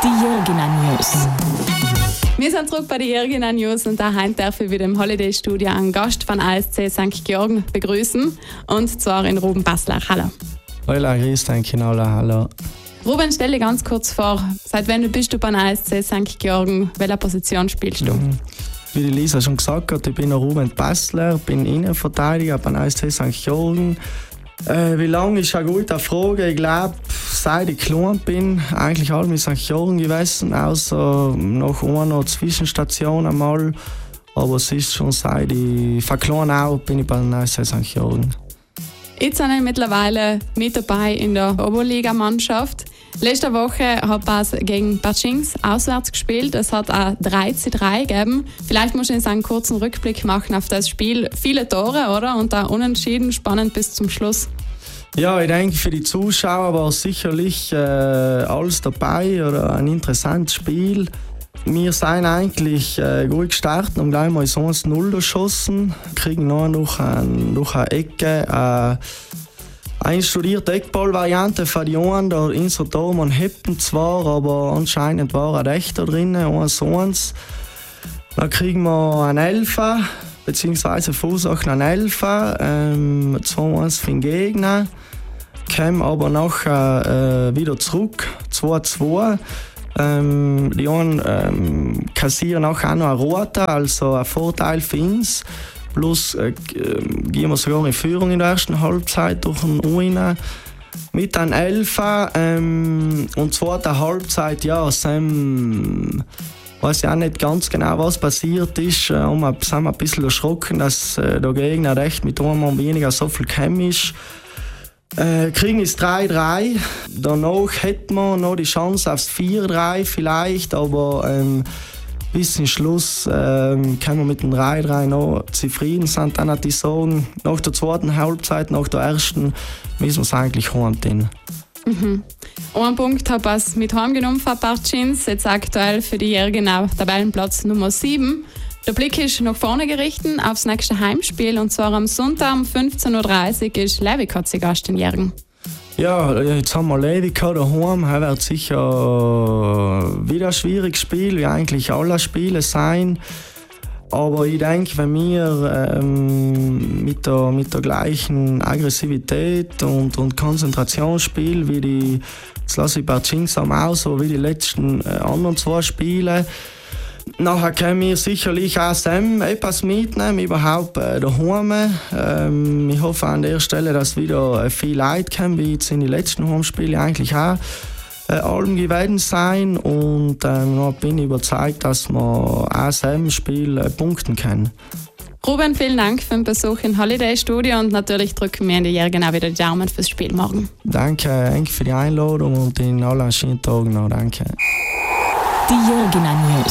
Die Jirgina News. Wir sind zurück bei den Jirgina News und daheim darf ich wieder im Holiday Studio einen Gast von ASC St. Georgen begrüßen. Und zwar in Ruben Bassler. Hallo. Hallo, grüß dich, hallo. Ruben, stell dir ganz kurz vor, seit wann bist du beim ASC St. Georgen? Welcher Position spielst du? Wie die Lisa schon gesagt hat, ich bin Ruben Bassler, bin Innenverteidiger beim ASC St. Georgen. Wie lange ist eine gute Frage. Ich glaube, seit ich klein bin, eigentlich alle mit St. Georgen gewesen, außer nach einer Zwischenstation einmal. Aber es ist schon seit ich von klein auf bin ich beim ASC St. Georgen. Jetzt sind wir mittlerweile mit dabei in der Oberligamannschaft. Letzte Woche hat Bas gegen Batschings auswärts gespielt. Es hat auch 3:3 gegeben. Vielleicht musst du uns einen kurzen Rückblick machen auf das Spiel. Viele Tore, oder? Und da unentschieden, spannend bis zum Schluss. Ja, ich denke, für die Zuschauer war sicherlich alles dabei oder ein interessantes Spiel. Wir sind eigentlich gut gestartet und gleich mal 1-0 geschossen. Kriegen noch eine Ecke. Einstudierte Eckball-Variante von die einen, der unser Tormann hebt zwar, aber anscheinend war ein Rechter drin, 1-1. Dann kriegen wir einen Elfer, beziehungsweise verursachen einen Elfer, 2-1 für den Gegner. Kommen aber nachher wieder zurück, 2-2. Die einen kassieren auch noch eine Rote, also ein Vorteil für uns. Plus gehen wir sogar in Führung in der ersten Halbzeit durch den Uina mit einem Elfer. Und zweite Halbzeit, ja, weiß ich auch nicht ganz genau, was passiert ist. Wir sind ein bisschen erschrocken, dass der Gegner recht mit einem Mann weniger so viel chemisch. Kriegen es 3-3. Danach hätten wir noch die Chance aufs 4-3 vielleicht, aber bis zum Schluss können wir mit dem 3-3 noch zufrieden sein. Dann hat die sagen, nach der zweiten Halbzeit, nach der ersten, müssen wir es eigentlich heimgehen. Einen Punkt habe ich mit heimgenommen von Batschins, jetzt aktuell für die Jirgina Tabellenplatz Nummer 7. Der Blick ist nach vorne gerichtet aufs nächste Heimspiel und zwar am Sonntag um 15:30 Uhr ist Levica zu Gast in Jirgen. Ja, jetzt haben wir Levica daheim. Das wird sicher wieder ein schwieriges Spiel, wie eigentlich alle Spiele sein. Aber ich denke, wenn wir mit der gleichen Aggressivität und Konzentration spielen, wie die, jetzt lasse ich Batschings aus, so wie die letzten anderen 2 Spiele, nachher können wir sicherlich auch etwas mitnehmen, überhaupt daheim. Ich hoffe an der Stelle, dass wieder viel Leute kommen, wie jetzt in den letzten Heimspielen eigentlich auch allem gewesen sein. Und dann bin ich überzeugt, dass wir auch im Spiel punkten können. Ruben, vielen Dank für den Besuch im Holiday Studio und natürlich drücken wir in der Jirgina auch wieder die Daumen fürs Spiel morgen. Danke für die Einladung und Ihnen allen einen schönen Tag noch. Danke. Die Jirgina News.